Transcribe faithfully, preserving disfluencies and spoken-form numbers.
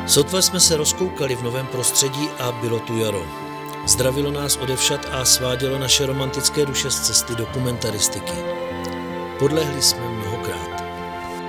Sotva jsme se rozkoukali v novém prostředí a bylo tu jaro. Zdravilo nás odevšad a svádělo naše romantické duše z cesty dokumentaristiky. Podlehli jsme mu